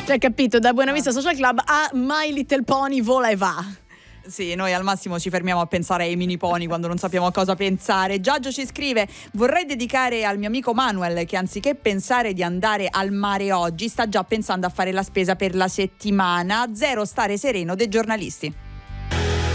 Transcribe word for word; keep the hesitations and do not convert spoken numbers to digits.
Cioè, capito, da Buena Vista Social Club a My Little Pony vola e va. Sì, noi al massimo ci fermiamo a pensare ai mini pony quando non sappiamo a cosa pensare. Giaggio ci scrive: vorrei dedicare al mio amico Manuel che anziché pensare di andare al mare oggi sta già pensando a fare la spesa per la settimana. Zero stare sereno dei giornalisti.